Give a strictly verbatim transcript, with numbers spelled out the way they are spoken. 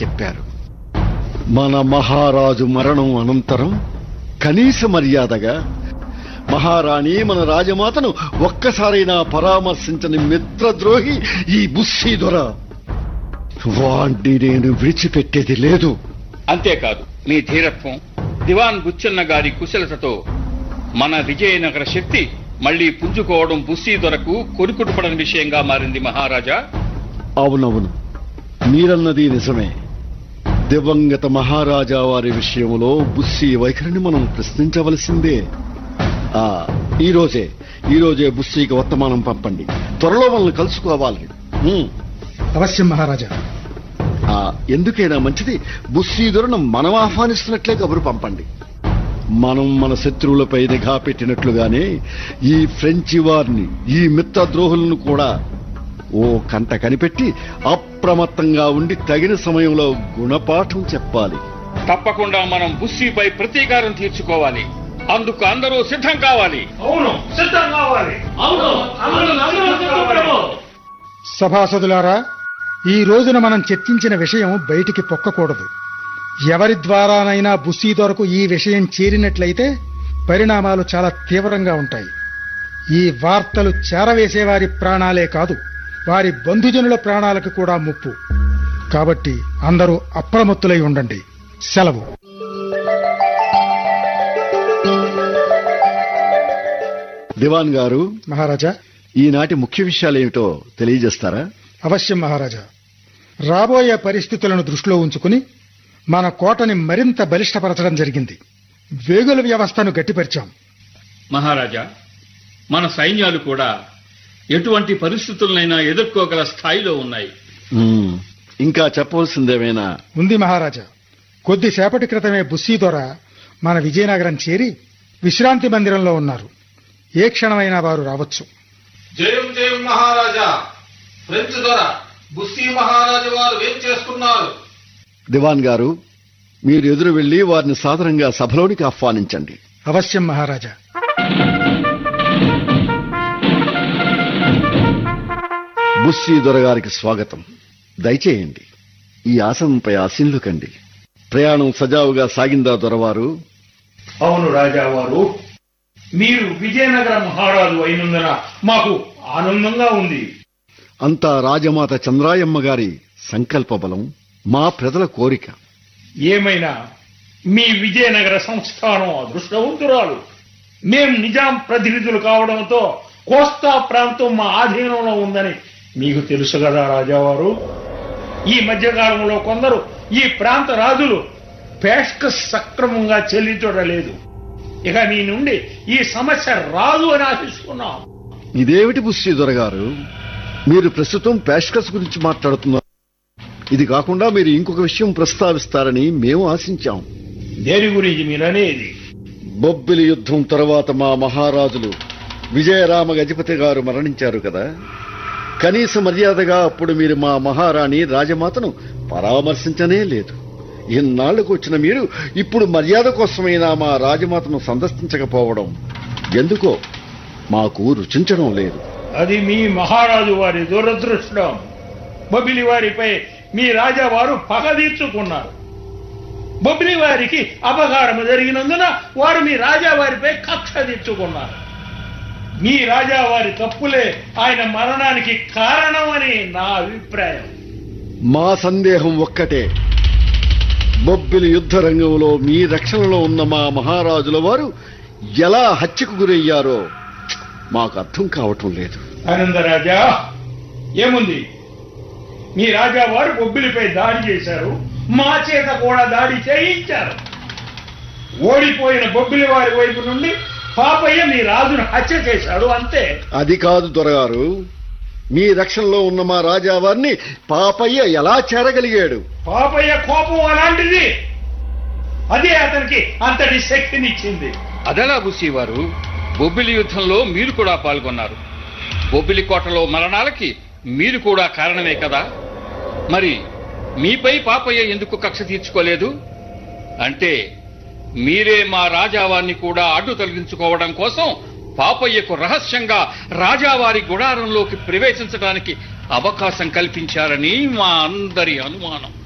చెప్పారు. మన మహారాజు మరణం అనంతరం కనీస మర్యాదగా మహారాణి మన రాజమాతను ఒక్కసారైనా పరామర్శించని మిత్రద్రోహి ఈ బుస్సీ దొర. వాణ్ణి నేను విడిచిపెట్టేది లేదు. అంతేకాదు, మీ ధీరత్వం, దివాన్ బుచ్చన్న గారి కుశలతతో మన విజయనగర శక్తి మళ్లీ పుంజుకోవడం బుస్సీ దొరకు కొరుకుటుపడని విషయంగా మారింది మహారాజా. అవునవును, మీరన్నది నిజమే. దివంగత మహారాజా వారి విషయంలో బుస్సీ వైఖరిని మనం ప్రశ్నించవలసిందే. ఆ ఈ రోజే ఈ రోజే బుస్సీకి వర్తమానం పంపండి. త్వరలో మనల్ని కలుసుకోవాలి. అవశ్యం మహారాజా. ఆ ఎందుకైనా మంచిది, బుస్సీ దొరను మనం ఆహ్వానిస్తున్నట్లే కబురు పంపండి. మనం మన శత్రువులపై నిఘా పెట్టినట్లుగానే ఈ ఫ్రెంచి వారిని, ఈ మిత్రద్రోహులను కూడా ఓ కంట కనిపెట్టి అప్రమత్తంగా ఉండి తగిన సమయంలో గుణపాఠం చెప్పాలి. తప్పకుండా మనం బుస్సీపై ప్రతీకారం తీర్చుకోవాలి. అందుకు అందరూ సిద్ధం కావాలి. అవును, సిద్ధం కావాలి. సభాసదులారా, ఈ రోజున మనం చర్చించిన విషయం బయటికి పొక్కకూడదు. ఎవరి ద్వారానైనా బుస్సీ దొరకు ఈ విషయం చేరినట్లయితే పరిణామాలు చాలా తీవ్రంగా ఉంటాయి. ఈ వార్తలు చేరవేసేవారి ప్రాణాలే కాదు, వారి బంధుజనుల ప్రాణాలకు కూడా ముప్పు. కాబట్టి అందరూ అప్రమత్తులై ఉండండి. సెలవు. దివాన్ గారు, మహారాజా, ఈనాటి ముఖ్య విషయాలేమిటో తెలియజేస్తారా? అవశ్యం మహారాజా. రాబోయే పరిస్థితులను దృష్టిలో ఉంచుకుని మన కోటని మరింత బలిష్టపరచడం జరిగింది. వేగుల వ్యవస్థను గట్టిపరిచాం. మహారాజా, మన సైన్యాలు కూడా ఎటువంటి పరిస్థితులనైనా ఎదుర్కోగల స్థాయిలో ఉన్నాయి. ఇంకా చెప్పవలసిందేమైనా ఉంది మహారాజా. కొద్దిసేపటి క్రితమే బుస్సీ దొర మన విజయనగరం చేరి విశ్రాంతి మందిరంలో ఉన్నారు. ఏ క్షణమైనా వారు రావచ్చు. జయం జయం మహారాజా. ఫ్రెంచ్ దొర బుస్సీ మహారాజు వారు ఏం చేస్తున్నారు? దివాన్ గారు, మీరు ఎదురు వెళ్లి వారిని సాదరంగా సభలోనికి ఆహ్వానించండి. అవశ్యం మహారాజా. బుస్సీ దొరగారికి స్వాగతం. దయచేయండి. ఈ ఆసనంపై ఆసీనులు కండి. ప్రయాణం సజావుగా సాగిందా దొరవారు? అవును రాజావారు, మీరు విజయనగర మహారాజు అయినందున మాకు ఆనందంగా ఉంది. అంతా రాజమాత చంద్రాయమ్మ గారి సంకల్ప బలం, మా ప్రజల కోరిక. ఏమైనా మీ విజయనగర సంస్థానం అదృష్టవంతురాలు. మేం నిజాం ప్రతినిధులు కావడంతో కోస్తా ప్రాంతం మా ఆధీనంలో ఉందని మీకు తెలుసు కదా రాజావారు. ఈ మధ్యకాలంలో కొందరు ఈ ప్రాంత రాజులు పేష్కస్ సక్రమంగా చెల్లించడం లేదు. ఇక మీ నుండి ఈ సమస్య రాదు అని ఆశిస్తున్నాం. ఇదేమిటి బుస్సీ దొరగారు, మీరు ప్రస్తుతం పేష్కస్ గురించి మాట్లాడుతున్నారు. ఇది కాకుండా మీరు ఇంకొక విషయం ప్రస్తావిస్తారని మేము ఆశించాం. దేని గురించి మీరనేది? బొబ్బిలి యుద్ధం తర్వాత మా మహారాజులు విజయరామ గజపతి గారు మరణించారు కదా. కనీస మర్యాదగా అప్పుడు మీరు మా మహారాణి రాజమాతను పరామర్శించనే లేదు. ఇన్నాళ్లకు వచ్చిన మీరు ఇప్పుడు మర్యాద కోసమైనా మా రాజమాతను సందర్శించకపోవడం ఎందుకో మాకు రుచించడం లేదు. అది మీ మహారాజు వారి దురదృష్టం. బొబ్బిలి వారిపై మీ రాజావారు పగ తీర్చుకున్నారు. బొబ్బిలి వారికి అపకారం జరిగినందున వారు మీ రాజావారిపై కక్ష తీర్చుకున్నారు. మీ రాజావారి తప్పులే ఆయన మరణానికి కారణమని నా అభిప్రాయం. మా సందేహం ఒక్కటే, బొబ్బిలి యుద్ధ రంగంలో మీ రక్షణలో ఉన్న మా మహారాజుల వారు ఎలా హత్యకు గురయ్యారో మాకు అర్థం కావటం లేదు. ఆనందరాజా, ఏముంది, మీ రాజావారు బొబ్బిలిపై దాడి చేశారు, మా చేత కూడా దాడి చేయించారు. ఓడిపోయిన బొబ్బిలి వారి వైపు నుండి పాపయ్య మీ రాజును హత్య చేశాడు, అంతే. అది కాదు దొరగారు, మీ రక్షణలో ఉన్న మా రాజావారిని పాపయ్య ఎలా చేరగలిగాడు? పాపయ్య కోపం అలాంటిది, అదే అతనికి అంతటి శక్తినిచ్చింది. అదలా బుస్సీ వారు, బొబ్బిలి యుద్ధంలో మీరు కూడా పాల్గొన్నారు. బొబ్బిలి కోటలో మరణాలకి మీరు కూడా కారణమే కదా. మరి మీపై పాపయ్య ఎందుకు కక్ష తీర్చుకోలేదు? అంటే మీరే మా రాజావారిని కూడా అడ్డు తొలగించుకోవడం కోసం పాపయ్యకు రహస్యంగా రాజావారి గుడారంలోకి ప్రవేశించడానికి అవకాశం కల్పించారని మా అందరి అనుమానం.